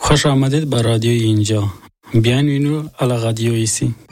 خوش آمدید به رادیو اینجا. بیاین اینو علا رادیو ایسی.